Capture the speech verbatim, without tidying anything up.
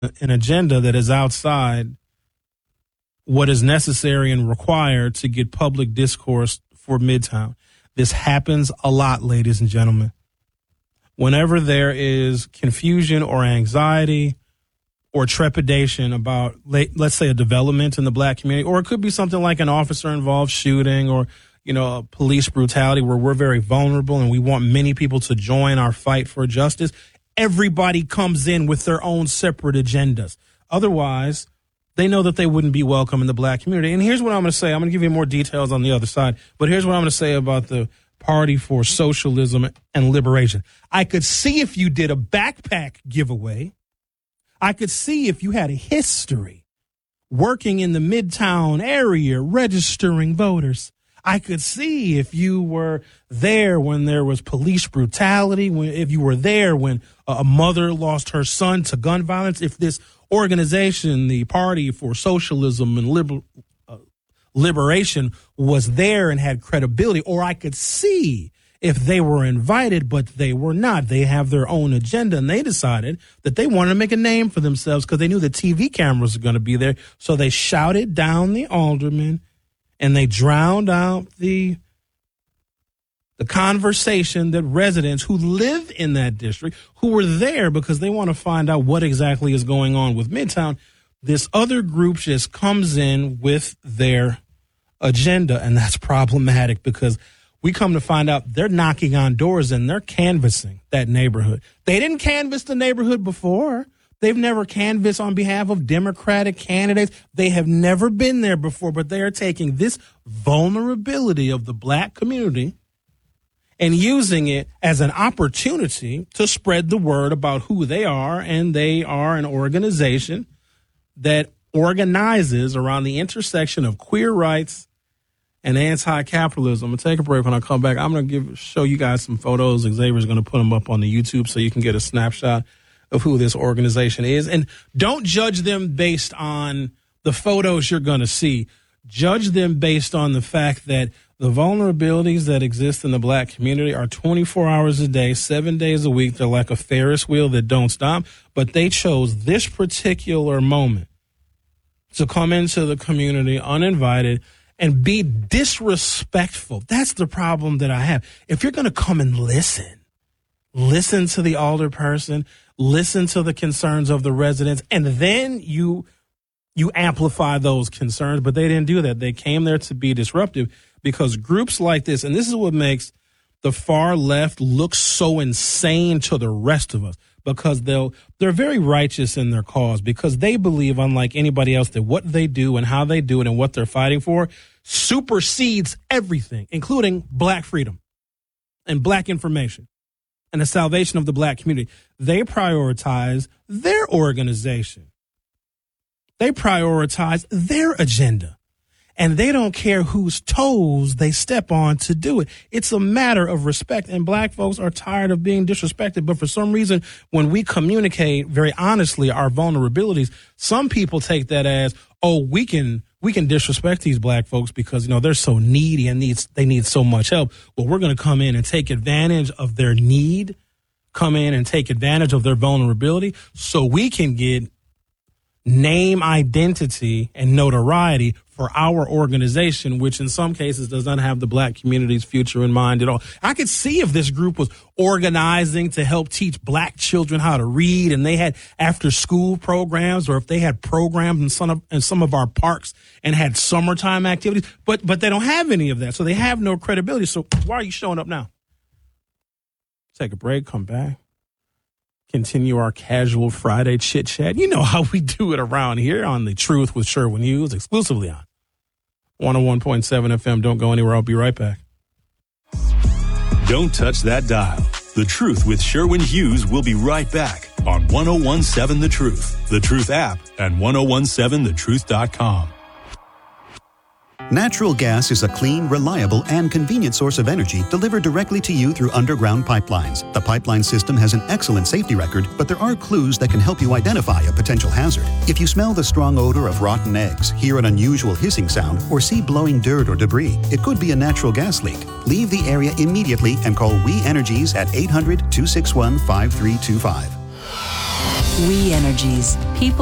an agenda that is outside what is necessary and required to get public discourse for Midtown. This happens a lot, ladies and gentlemen. Whenever there is confusion or anxiety or trepidation about, let's say, a development in the black community, or it could be something like an officer-involved shooting or, you know, a police brutality where we're very vulnerable and we want many people to join our fight for justice, everybody comes in with their own separate agendas. Otherwise, they know that they wouldn't be welcome in the black community. And here's what I'm going to say. I'm going to give you more details on the other side. But here's what I'm going to say about the Party for Socialism and Liberation. I could see if you did a backpack giveaway. I could see if you had a history working in the Midtown area, registering voters. I could see if you were there when there was police brutality, when, if you were there when a mother lost her son to gun violence, if this organization, the Party for Socialism and Liber- uh, Liberation, was there and had credibility, or I could see if they were invited, but they were not. They have their own agenda, and they decided that they wanted to make a name for themselves because they knew the T V cameras were going to be there. So they shouted down the alderman, and they drowned out the the conversation that residents who live in that district, who were there because they want to find out what exactly is going on with Midtown. This other group just comes in with their agenda, and that's problematic because we come to find out they're knocking on doors and they're canvassing that neighborhood. They didn't canvass the neighborhood before. They've never canvassed on behalf of Democratic candidates. They have never been there before, but they are taking this vulnerability of the black community and using it as an opportunity to spread the word about who they are, and they are an organization that organizes around the intersection of queer rights and anti-capitalism. I'm going to take a break. When I come back, I'm going to give show you guys some photos. Xavier's going to put them up on the YouTube so you can get a snapshot of who this organization is. And don't judge them based on the photos you're going to see. Judge them based on the fact that the vulnerabilities that exist in the black community are twenty-four hours a day, seven days a week. They're like a Ferris wheel that don't stop. But they chose this particular moment to come into the community uninvited and be disrespectful. That's the problem that I have. If you're going to come and listen, listen to the alder person, listen to the concerns of the residents, and then you you amplify those concerns. But they didn't do that. They came there to be disruptive because groups like this, and this is what makes the far left look so insane to the rest of us, because they'll they're very righteous in their cause, because they believe, unlike anybody else, that what they do and how they do it and what they're fighting for supersedes everything, including black freedom and black information and the salvation of the black community. They prioritize their organization. They prioritize their agenda. And they don't care whose toes they step on to do it. It's a matter of respect. And black folks are tired of being disrespected. But for some reason, when we communicate very honestly our vulnerabilities, some people take that as, oh, we can we can disrespect these black folks because, you know, they're so needy and needs they need so much help. Well, we're going to come in and take advantage of their need, come in and take advantage of their vulnerability so we can get name, identity, and notoriety for our organization, which in some cases does not have the black community's future in mind at all. I could see if this group was organizing to help teach black children how to read, and they had after school programs, or if they had programs in some of, in some of our parks and had summertime activities, but, but they don't have any of that. So they have no credibility. So why are you showing up now? Take a break, come back. Continue our casual Friday chit chat. You know how we do it around here on The Truth with Sherwin Hughes, exclusively on one oh one point seven F M. Don't go anywhere. I'll be right back. Don't touch that dial. The Truth with Sherwin Hughes will be right back on one oh one seven The Truth, The Truth app, and ten seventeen the truth dot com. Natural gas is a clean, reliable, and convenient source of energy delivered directly to you through underground pipelines. The pipeline system has an excellent safety record, but there are clues that can help you identify a potential hazard. If you smell the strong odor of rotten eggs, hear an unusual hissing sound, or see blowing dirt or debris, it could be a natural gas leak. Leave the area immediately and call We Energies at eight hundred, two six one, five three two five. We Energies. People